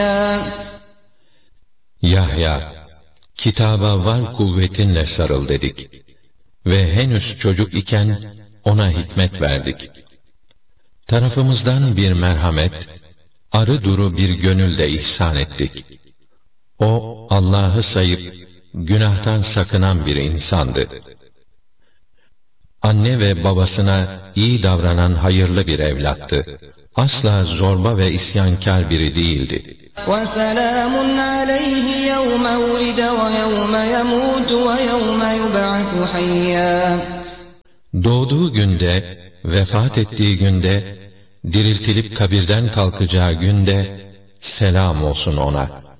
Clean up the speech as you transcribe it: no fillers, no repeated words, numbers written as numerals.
Yahya, kitaba var kuvvetinle sarıl dedik ve henüz çocuk iken ona hikmet verdik. Tarafımızdan bir merhamet, arı duru bir gönülde ihsan ettik. O Allah'ı sayıp günahtan sakınan bir insandı. Anne ve babasına iyi davranan hayırlı bir evlattı. Asla zorba ve isyankar biri değildi. وَسَلَامٌ عَلَيْهِ يَوْمَ وُلِدَ وَيَوْمَ يَمُوتُ وَيَوْمَ يُبْعَثُ حَيًّا. Doğduğu günde, vefat ettiği günde, diriltilip kabirden kalkacağı günde selam olsun ona.